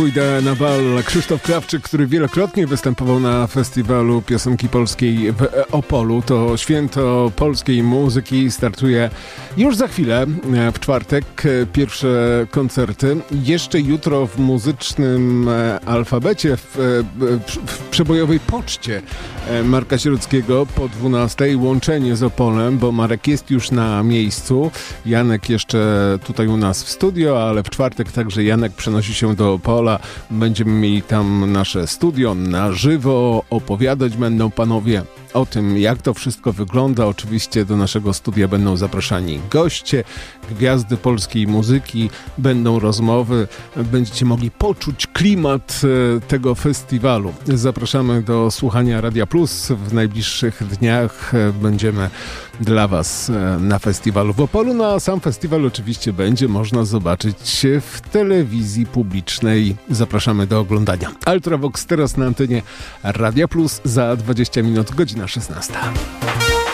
Pójdę na bal. Krzysztof Krawczyk, który wielokrotnie występował na festiwalu piosenki polskiej w Opolu. To święto polskiej muzyki startuje już za chwilę, w czwartek. Pierwsze koncerty. Jeszcze jutro w muzycznym alfabecie, w przebojowej poczcie Marka Sieruckiego po 12:00 łączenie z Opolem, bo Marek jest już na miejscu. Janek jeszcze tutaj u nas w studio, ale w czwartek także Janek przenosi się do Opola. Będziemy mieli tam nasze studio na żywo. Opowiadać będą panowie o tym, jak to wszystko wygląda. Oczywiście do naszego studia będą zapraszani goście, gwiazdy polskiej muzyki, będą rozmowy, będziecie mogli poczuć klimat tego festiwalu. Zapraszamy do słuchania Radia Plus. W najbliższych dniach będziemy dla Was na festiwalu w Opolu. No a sam festiwal oczywiście będzie można zobaczyć w telewizji publicznej. Zapraszamy do oglądania. Ultravox teraz na antenie Radia Plus, za 20 minut, godzina 16.